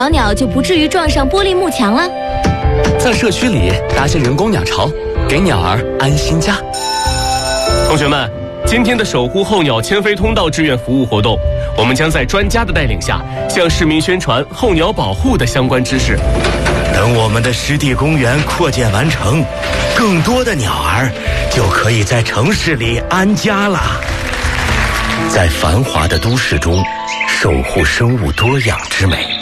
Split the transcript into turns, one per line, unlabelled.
小鸟就不至于撞上玻璃幕墙了。
在社区里搭建人工鸟巢，给鸟儿安心家。
同学们，今天的守护候鸟迁飞通道志愿服务活动，我们将在专家的带领下，向市民宣传候鸟保护的相关知识。
等我们的湿地公园扩建完成，更多的鸟儿就可以在城市里安家了。在繁华的都市中，守护生物多样之美。